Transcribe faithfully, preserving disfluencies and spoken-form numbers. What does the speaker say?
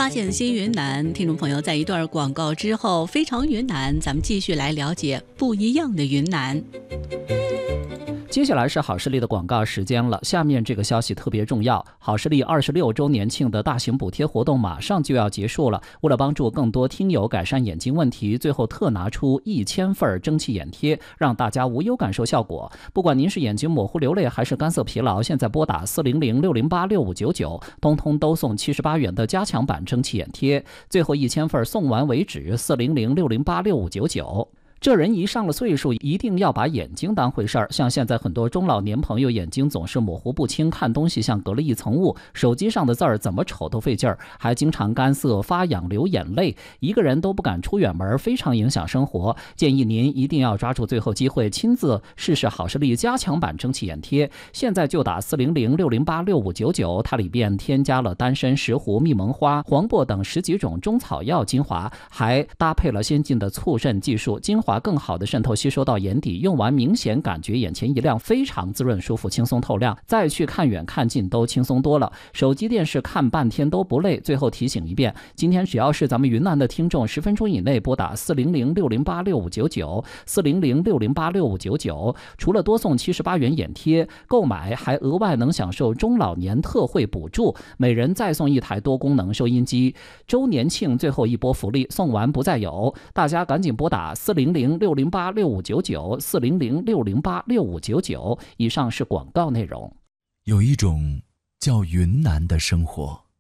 发现新云南，听众朋友，在一段广告之后，非常云南，咱们继续来了解不一样的云南。 接下来是好视力的广告时间了。下面这个消息特别重要，好视力二十六周年庆的大型补贴活动马上就要结束了。为了帮助更多听友改善眼睛问题，最后特拿出一千份蒸汽眼贴，让大家无忧感受效果。不管您是眼睛模糊流泪还是干涩疲劳，现在拨打四零零六零八六五九九，通通都送七十八元的加强版蒸汽眼贴，最后一千份送完为止。四零零六零八六五九九。这人一上了岁数，一定要把眼睛当回事儿。像现在很多中老年朋友眼睛总是模糊不清，看东西像隔了一层雾，手机上的字儿怎么瞅都费劲儿，还经常干涩发痒流眼泪，一个人都不敢出远门，非常影响生活。建议您一定要抓住最后机会，亲自试试好视力加强版蒸汽眼贴。现在就打四零零六零八六五九九，它里边添加了丹参、石斛、蜜蒙花、黄柏等十几种中草药精华，还搭配了先进的促渗技术，精华更好的渗透吸收到眼底，用完明显感觉眼前一亮，非常滋润舒服，轻松透亮，再去看远看近都轻松多了，手机电视看半天都不累。最后提醒一遍，今天只要是咱们云南的听众，十分钟以内拨打四零零六零八六五九九 四零零六零八六五九九，除了多送七十八元眼贴，购买还额外能享受中老年特惠补助，每人再送一台多功能收音机。周年庆最后一波福利，送完不再有，大家赶紧拨打四零零六零八六五九九 四零零六零八六五九九。以上是广告内容。 有一种叫云南的生活，